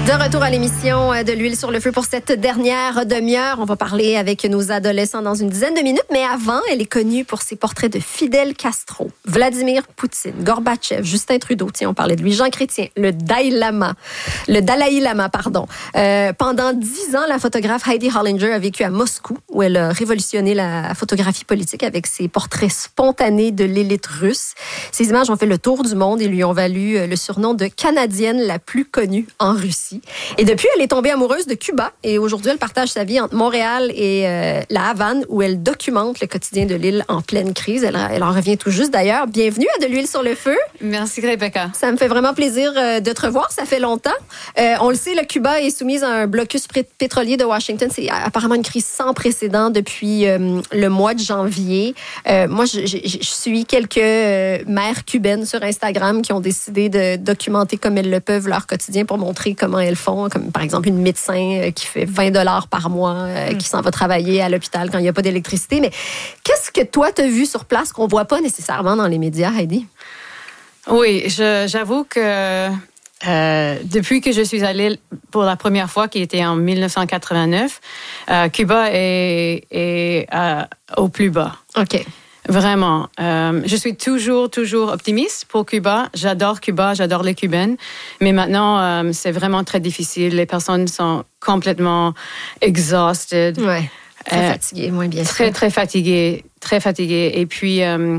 De retour à l'émission de l'huile sur le feu pour cette dernière demi-heure. On va parler avec nos adolescents dans une dizaine de minutes. Mais avant, elle est connue pour ses portraits de Fidel Castro, Vladimir Poutine, Gorbatchev, Justin Trudeau. Tiens, on parlait de lui. Jean Chrétien, le Dalai Lama. Pendant 10 ans, la photographe Heidi Hollinger a vécu à Moscou, où elle a révolutionné la photographie politique avec ses portraits spontanés de l'élite russe. Ces images ont fait le tour du monde et lui ont valu le surnom de Canadienne la plus connue en Russie. Et depuis, elle est tombée amoureuse de Cuba et aujourd'hui, elle partage sa vie entre Montréal et la Havane où elle documente le quotidien de l'île en pleine crise. Elle en revient tout juste d'ailleurs. Bienvenue à De l'huile sur le feu. Merci Rebecca. Ça me fait vraiment plaisir de te revoir. Ça fait longtemps. On le sait, le Cuba est soumise à un blocus pétrolier de Washington. C'est apparemment une crise sans précédent depuis le mois de janvier. Moi, je suis quelques mères cubaines sur Instagram qui ont décidé de documenter comme elles le peuvent leur quotidien pour montrer comment elles font, comme par exemple une médecin qui fait $20 par mois, qui s'en va travailler à l'hôpital quand il n'y a pas d'électricité. Mais qu'est-ce que toi, tu as vu sur place qu'on ne voit pas nécessairement dans les médias, Heidi? Oui, j'avoue que depuis que je suis allée pour la première fois, qui était en 1989, Cuba est au plus bas. OK. Vraiment. Je suis toujours optimiste pour Cuba. J'adore Cuba, j'adore les Cubaines. Mais maintenant, c'est vraiment très difficile. Les personnes sont complètement exhausted. Ouais. Très fatiguées, moins bien sûr. Très fatiguées. Et puis, je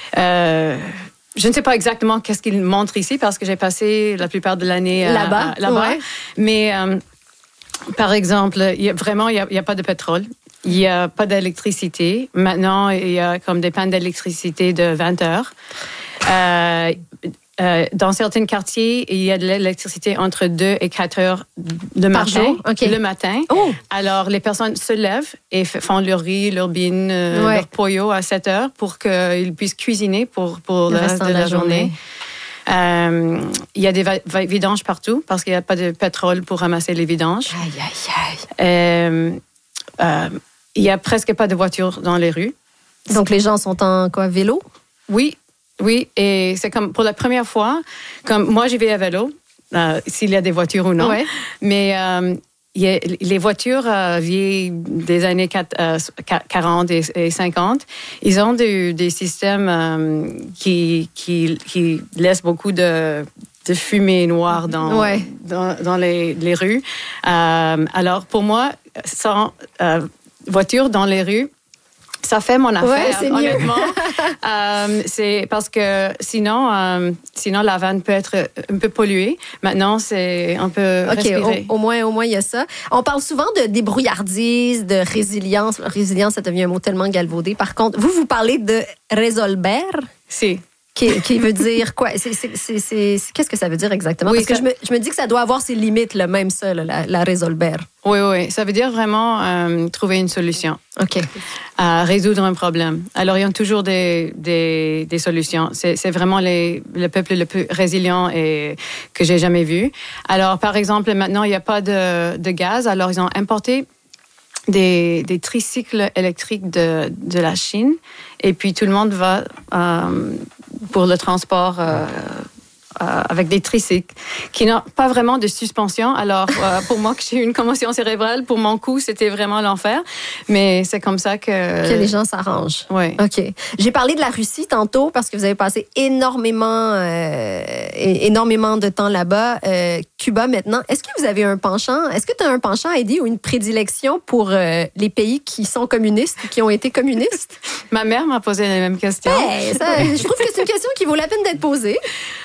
ne sais pas exactement qu'est-ce qu'ils montrent ici parce que j'ai passé la plupart de l'année là-bas. Ouais. Mais, par exemple, il y a pas de pétrole. Il n'y a pas d'électricité. Maintenant, il y a comme des pannes d'électricité de 20 heures. Dans certains quartiers, il y a de l'électricité entre 2 et 4 heures le matin. Oh. Alors, les personnes se lèvent et font leur riz, leur bean, leur pollo à 7 heures pour qu'ils puissent cuisiner pour le reste de la journée. Il y a des vidanges partout parce qu'il n'y a pas de pétrole pour ramasser les vidanges. Aïe. Il n'y a presque pas de voitures dans les rues. Donc, les gens sont en quoi, vélo? Oui. Et c'est comme pour la première fois, comme moi, j'y vais à vélo, s'il y a des voitures ou non. Ouais. Mais les voitures vieilles des années 40 et 50, ils ont des systèmes qui laissent beaucoup de fumée noire dans les rues. Alors, pour moi, sans voiture dans les rues, ça fait mon affaire, honnêtement. C'est parce que sinon la vanne peut être un peu polluée. Maintenant, c'est un peu respirer. Au moins, il y a ça. On parle souvent de débrouillardise, de résilience. Résilience, ça devient un mot tellement galvaudé. Par contre, vous parlez de resolver? Si. Qui veut dire quoi? Qu'est-ce que ça veut dire exactement? Oui, parce que je me dis que ça doit avoir ses limites, là, même ça, la resolver. Oui. Ça veut dire vraiment trouver une solution. OK. Résoudre un problème. Alors, il y a toujours des solutions. C'est vraiment le peuple le plus résilient que j'ai jamais vu. Alors, par exemple, maintenant, il n'y a pas de gaz. Alors, ils ont importé des tricycles électriques de la Chine. Et puis, tout le monde va pour le transport avec des tricycles qui n'ont pas vraiment de suspension. Alors, pour moi, que j'ai eu une commotion cérébrale, pour mon cou, c'était vraiment l'enfer. Mais c'est comme ça que les gens s'arrangent. Oui. OK. J'ai parlé de la Russie tantôt parce que vous avez passé énormément de temps là-bas. Cuba, maintenant. Est-ce que vous avez un penchant? Est-ce que tu as un penchant, Heidi, ou une prédilection pour les pays qui sont communistes ou qui ont été communistes? Ma mère m'a posé la même question. Je trouve que c'est une question qui vaut la peine d'être posée.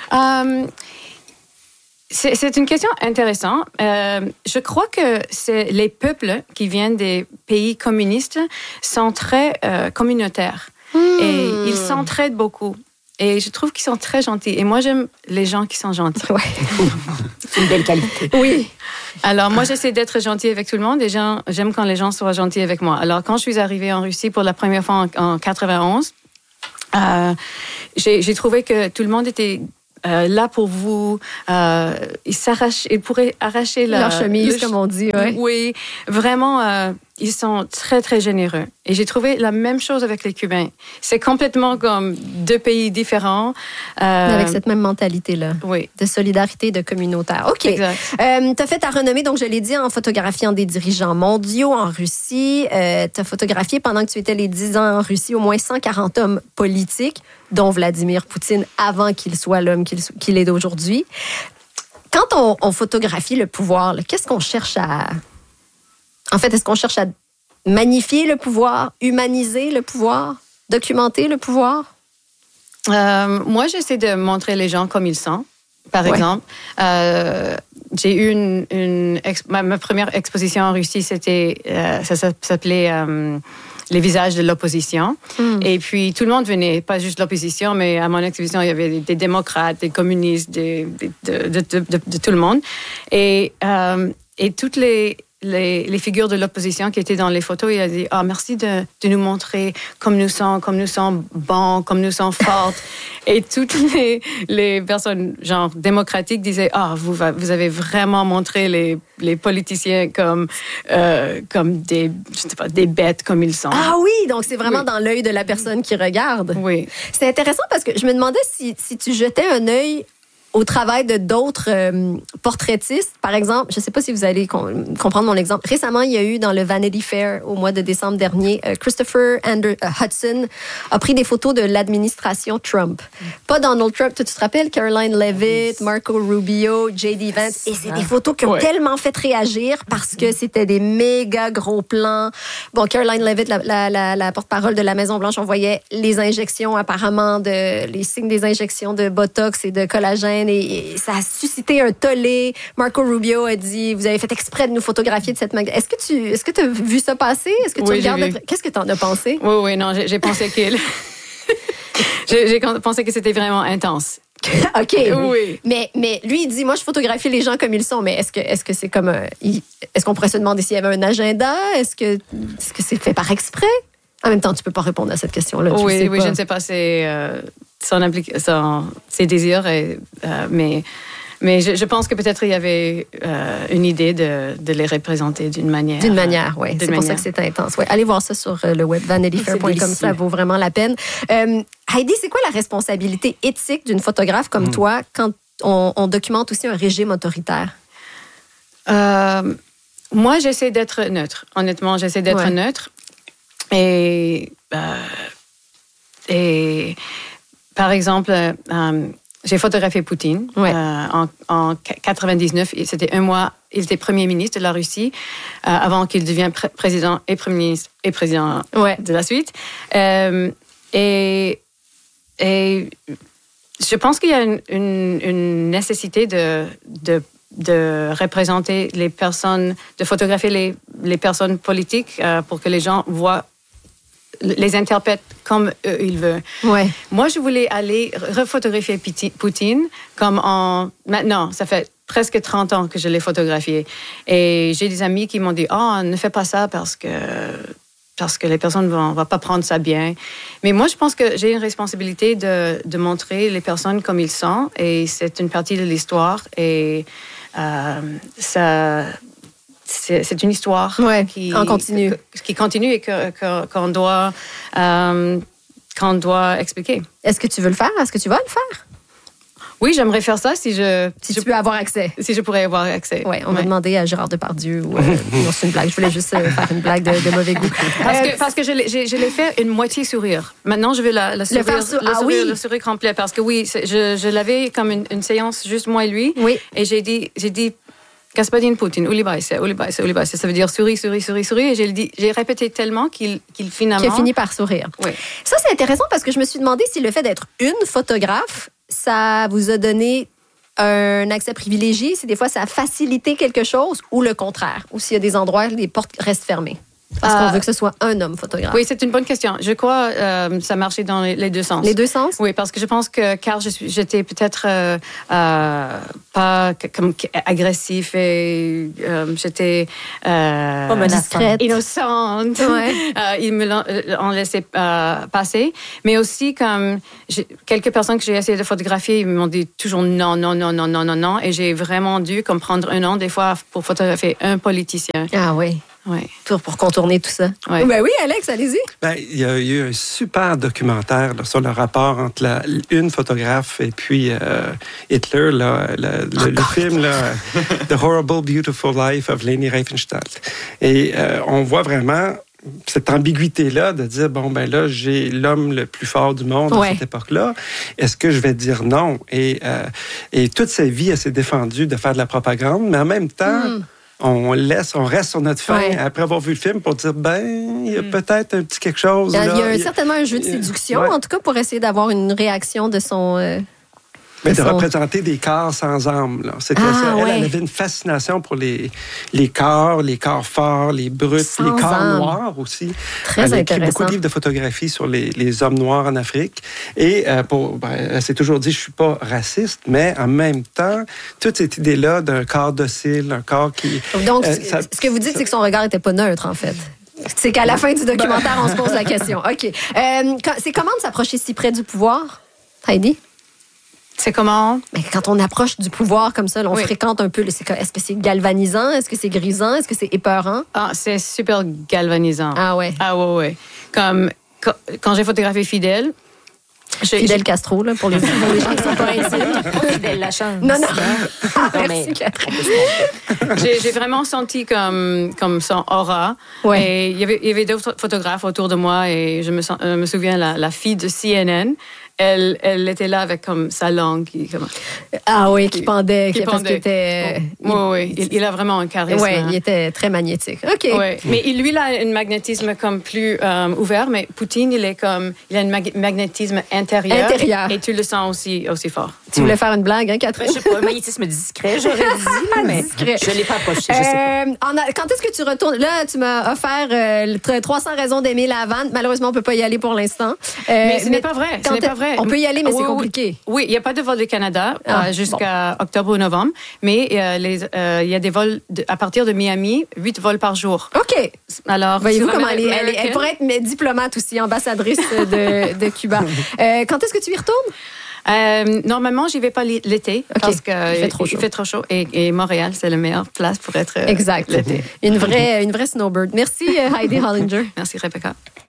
C'est une question intéressante. Je crois que les peuples qui viennent des pays communistes sont très communautaires et ils s'entraident beaucoup. Et je trouve qu'ils sont très gentils. Et moi, j'aime les gens qui sont gentils. Ouais. C'est une belle qualité. Oui. Alors, moi, j'essaie d'être gentille avec tout le monde et j'aime quand les gens soient gentils avec moi. Alors, quand je suis arrivée en Russie pour la première fois en 91, j'ai trouvé que tout le monde était là pour vous. Ils pourraient arracher leur chemise, comme on dit. Ouais. Oui, vraiment ils sont très, très généreux. Et j'ai trouvé la même chose avec les Cubains. C'est complètement comme deux pays différents. Avec cette même mentalité-là. Oui. De solidarité, de communautaire. OK. Exact. Tu as fait ta renommée, donc je l'ai dit, en photographiant des dirigeants mondiaux en Russie. Tu as photographié pendant que tu étais les 10 ans en Russie au moins 140 hommes politiques, dont Vladimir Poutine, avant qu'il soit l'homme qu'il est d'aujourd'hui. Quand on photographie le pouvoir, là, qu'est-ce qu'on cherche à... En fait, est-ce qu'on cherche à magnifier le pouvoir, humaniser le pouvoir, documenter le pouvoir? Moi, j'essaie de montrer les gens comme ils sont. Par exemple, j'ai eu ma première exposition en Russie, ça s'appelait Les visages de l'opposition. Et puis, tout le monde venait, pas juste l'opposition, mais à mon exposition, il y avait des démocrates, des communistes, de tout le monde. Et toutes les figures de l'opposition qui étaient dans les photos, il a dit merci de nous montrer comme nous sommes bons, comme nous sommes fortes. Et toutes les personnes genre démocratiques disaient vous avez vraiment montré les politiciens comme des, je sais pas, des bêtes comme ils sont. Ah oui, donc c'est vraiment dans l'œil de la personne qui regarde. Oui. C'est intéressant parce que je me demandais si tu jetais un œil au travail de d'autres portraitistes. Par exemple, je ne sais pas si vous allez comprendre mon exemple. Récemment, il y a eu dans le Vanity Fair au mois de décembre dernier, Christopher Hudson a pris des photos de l'administration Trump. Pas Donald Trump, tu te rappelles? Caroline Leavitt, Marco Rubio, J.D. Vance. Et c'est des photos qui ont tellement fait réagir parce que c'était des méga gros plans. Bon, Caroline Leavitt, la porte-parole de la Maison-Blanche, on voyait les injections apparemment, les signes des injections de Botox et de collagène. Et ça a suscité un tollé. Marco Rubio a dit, vous avez fait exprès de nous photographier de cette manière. Est-ce que tu as vu ça passer? Est-ce que tu regardes? Qu'est-ce que tu en as pensé? Oui, non, j'ai pensé j'ai pensé que c'était vraiment intense. OK. Oui. Mais lui, il dit, moi, je photographie les gens comme ils sont, mais est-ce que c'est comme... est-ce qu'on pourrait se demander s'il y avait un agenda? Est-ce que c'est fait par exprès? En même temps, tu peux pas répondre à cette question-là. Oui, je ne sais pas. Ses désirs, mais je pense que peut-être il y avait une idée de les représenter d'une manière. D'une manière, oui. C'est pour ça que c'est intense. Ouais. Allez voir ça sur le web, vanityfair.com, ça vaut vraiment la peine. Heidi, c'est quoi la responsabilité éthique d'une photographe comme toi quand on documente aussi un régime autoritaire? Moi, j'essaie d'être neutre. Honnêtement, j'essaie d'être neutre. Et par exemple, j'ai photographié Poutine en 99. C'était un mois. Il était premier ministre de la Russie avant qu'il devienne président et premier ministre et président de la suite. Et je pense qu'il y a une nécessité de représenter les personnes, de photographier les personnes politiques pour que les gens les interprètent comme eux, ils veulent. Ouais. Moi, je voulais aller refotographier Poutine maintenant, ça fait presque 30 ans que je l'ai photographié. Et j'ai des amis qui m'ont dit, ne fais pas ça parce que les personnes vont pas prendre ça bien. Mais moi, je pense que j'ai une responsabilité de montrer les personnes comme ils sont. Et c'est une partie de l'histoire. Et c'est une histoire qui continue et qu'on doit expliquer. Est-ce que tu veux le faire? Est-ce que tu vas le faire? Oui, j'aimerais faire ça si tu peux avoir accès. Si je pourrais avoir accès. Oui, on a demandé à Gérard Depardieu. Non, c'est une blague. Je voulais juste faire une blague de mauvais goût. Parce que je l'ai fait une moitié sourire. Maintenant, je vais le sourire complet. Parce que je l'avais comme une séance juste moi et lui. Oui. Et j'ai dit Господин Poutine, улыбайся. Ça veut dire souris. Et j'ai répété tellement qu'il finalement... Qui a fini par sourire. Oui. Ça, c'est intéressant parce que je me suis demandé si le fait d'être une photographe, ça vous a donné un accès privilégié, si des fois ça a facilité quelque chose, ou le contraire, ou s'il y a des endroits où les portes restent fermées. Parce qu'on veut que ce soit un homme photographe. Oui, c'est une bonne question. Je crois que ça marchait dans les deux sens. Les deux sens? Oui, parce que je pense que car j'étais peut-être pas comme agressif et j'étais discrète, innocente. Ouais. Ils me laissé passer. Mais aussi, comme quelques personnes que j'ai essayé de photographier, ils m'ont dit toujours non. Et j'ai vraiment dû prendre un an, des fois, pour photographier un politicien. Ah oui. pour contourner tout ça. Ouais. Ben oui, Alex, allez-y. Il y a eu un super documentaire là, sur le rapport entre une photographe et puis Hitler, là, le film là, The Horrible Beautiful Life of Leni Riefenstahl. Et on voit vraiment cette ambiguïté-là de dire, bon, ben là, j'ai l'homme le plus fort du monde à cette époque-là. Est-ce que je vais dire non? Et toute sa vie, elle s'est défendue de faire de la propagande, mais en même temps, on reste sur notre faim après avoir vu le film pour dire, il y a peut-être un petit quelque chose. Il y a certainement un jeu de séduction, en tout cas, pour essayer d'avoir une réaction de son... Mais de représenter des corps sans âme. Là. C'était ça. Elle avait une fascination pour les corps forts, les bruts, les corps noirs aussi. Très elle a intéressant. écrit beaucoup de livres de photographie sur les hommes noirs en Afrique. Et elle s'est toujours dit, je suis pas raciste, mais en même temps, toute cette idée-là d'un corps docile, un corps qui... Donc, ce que vous dites, c'est que son regard n'était pas neutre, en fait. C'est qu'à la fin du documentaire, on se pose la question. OK. C'est comment de s'approcher si près du pouvoir, Heidi? C'est comment? Mais quand on approche du pouvoir comme ça, là, on fréquente un peu. Est-ce que c'est galvanisant? Est-ce que c'est grisant? Est-ce que c'est épeurant? Ah, c'est super galvanisant. Ah ouais? Ah ouais. Comme quand j'ai photographié Fidel... Fidel Castro, là, pour les gens qui ne sont pas intimes. Fidel Lachance. Non. Merci, Catherine. J'ai vraiment senti comme son aura. Ouais. Et il y avait d'autres photographes autour de moi et je me souviens, la fille de CNN, elle était là avec comme sa langue qui pendait. Parce qu'il était... Oui. Il a vraiment un charisme. Oui, il était très magnétique. OK. Ouais. Mais lui, il a un magnétisme comme plus ouvert, mais Poutine, il a un magnétisme intérieur. Et tu le sens aussi fort. Tu voulais faire une blague, hein, Catherine? Je sais pas, un magnétisme discret, j'aurais dit, mais je ne l'ai pas approché, je sais pas. Quand est-ce que tu retournes? Là, tu m'as offert 300 raisons d'aimer la vanne. Malheureusement, on ne peut pas y aller pour l'instant. Mais ce n'est pas vrai. On peut y aller, mais c'est compliqué. Oui, il n'y a pas de vol du Canada jusqu'à octobre ou novembre, mais il y a des vols à partir de Miami, 8 vols par jour. OK. Alors, voyez-vous comment elle pourrait être diplomate aussi, ambassadrice de Cuba. Quand est-ce que tu y retournes? Normalement, j'y vais pas l'été parce qu'il fait trop chaud. Et Montréal, c'est la meilleure place pour être exact. l'été. Une vraie snowbird. Merci, Heidi Hollinger. Merci, Rebecca.